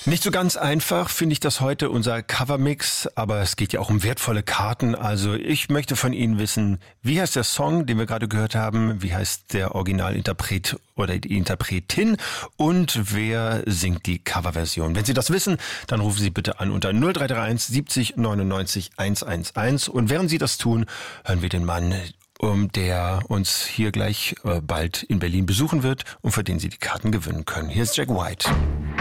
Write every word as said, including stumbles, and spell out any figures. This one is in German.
Nicht so ganz einfach finde ich das heute, unser Covermix, aber es geht ja auch um wertvolle Karten. Also ich möchte von Ihnen wissen, wie heißt der Song, den wir gerade gehört haben, wie heißt der Originalinterpret oder die Interpretin und wer singt die Coverversion? Wenn Sie das wissen, dann rufen Sie bitte an unter null drei drei eins siebzig neunundneunzig hundertelf und während Sie das tun, hören wir den Mann, um der uns hier gleich äh, bald in Berlin besuchen wird und für den Sie die Karten gewinnen können. Hier ist Jack White.